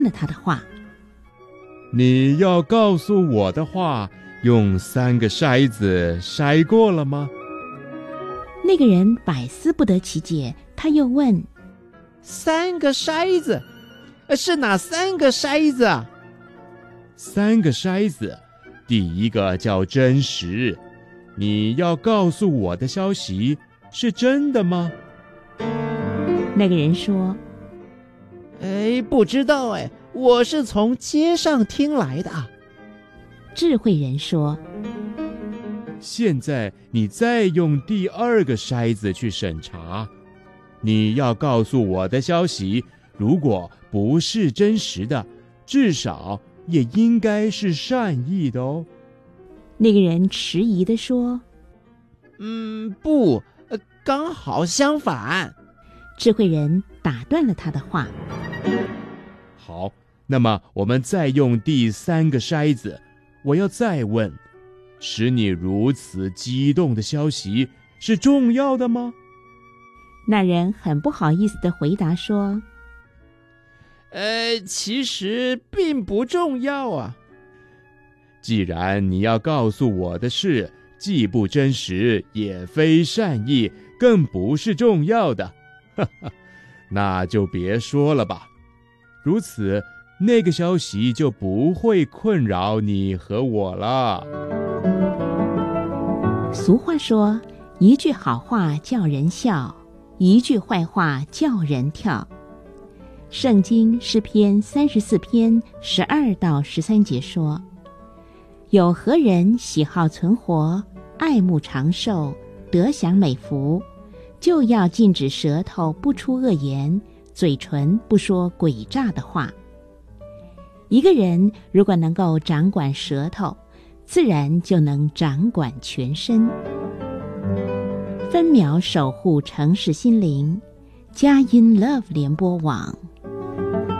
了他的话。 你要告诉我的话，用3个筛子筛过了吗？ 那个人百思不得其解，他又问 ：3个筛子？是哪3个筛子啊 ？3个筛子，第一个叫真实。你要告诉我的消息是真的吗？ 那个人说： 不知道我是从街上听来的。 智慧人说： 现在你再用第2个筛子去审查，你要告诉我的消息，如果不是真实的，至少也应该是善意的哦。 那个人迟疑地说： 不，刚好相反。 智慧人打断了他的话： 好，那么我们再用第3个筛子，我要再问，使你如此激动的消息是重要的吗？ 那人很不好意思地回答说： 其实并不重要啊。 既然你要告诉我的事既不真实，也非善意，更不是重要的，那就别说了吧。如此，那个消息就不会困扰你和我了。 俗话说，一句好话叫人笑，一句坏话叫人跳。圣经诗篇34篇12到13节说：有何人喜好存活，爱慕长寿，得享美福，就要禁止舌头不出恶言，嘴唇不说诡诈的话。一个人如果能够掌管舌头，自然就能掌管全身。分秒守护城市心灵，佳音 Love 联播网。